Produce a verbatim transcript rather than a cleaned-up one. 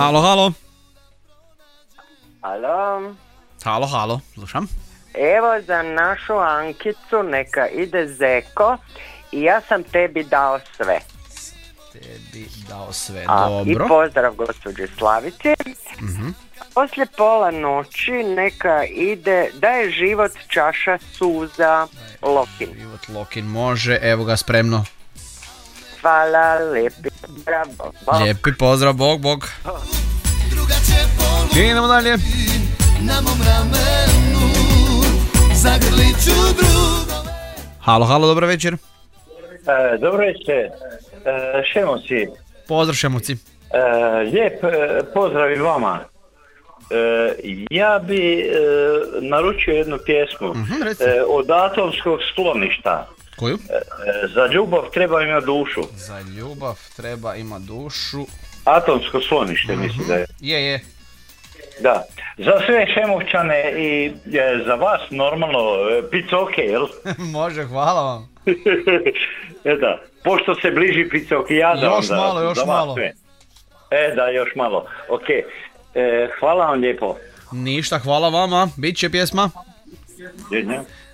Halo, halo. Alo. Halo, halo, slušam. Evo za našu Ankicu neka ide Zeko i ja sam tebi dao sve. Tebi dao sve, A, dobro. I pozdrav gospođi Slavici. Uh-huh. Poslije pola noći neka ide da je život čaša suza Lokin. Život Lokin može, evo ga spremno. Hvala, lijepi pozdrav, bog. Lijepi pozdrav, bog, bog. Idemo dalje. Halo, halo, dobro večer. E, dobro večer, e, Šemoci. Pozdrav Šemoci. E, lijep e, pozdrav i vama. E, ja bi e, naručio jednu pjesmu uh-huh, e, od Atomskog skloništa. Koju? E, za ljubav treba ima dušu. Za ljubav treba ima dušu. Atomsko sklonište, uh-huh. Mislim da je. Je, je. Da. Za sve Šemovčane i e, za vas normalno e, picoke, jel? Može, hvala vam. E da, pošto se bliži picokijada. Još onda, malo, još malo. Sve. E da, još malo. Ok. E, hvala vam lijepo. Ništa, hvala vama. Biće pjesma. Jednja.